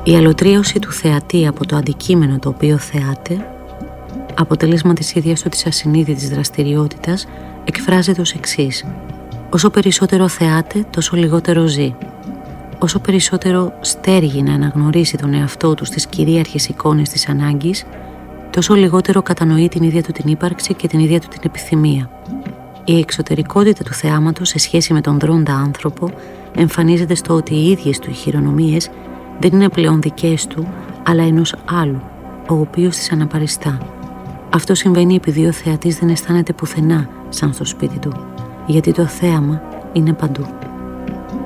Η αλωτρίωση του θεατή από το αντικείμενο το οποίο θεάται, αποτέλεσμα της ίδιας του της ασυνείδητης δραστηριότητας, εκφράζεται ως εξής: όσο περισσότερο θεάται, τόσο λιγότερο ζει. Όσο περισσότερο στέργει να αναγνωρίσει τον εαυτό του στις κυρίαρχες εικόνες της ανάγκης, τόσο λιγότερο κατανοεί την ίδια του την ύπαρξη και την ίδια του την επιθυμία. Η εξωτερικότητα του θεάματος σε σχέση με τον δρόντα άνθρωπο εμφανίζεται στο ότι οι ίδιες του οι χειρονομίες δεν είναι πλέον δικές του, αλλά ενός άλλου, ο οποίος τις αναπαριστά. Αυτό συμβαίνει επειδή ο θεατής δεν αισθάνεται πουθενά σαν στο σπίτι του, γιατί το θέαμα είναι παντού.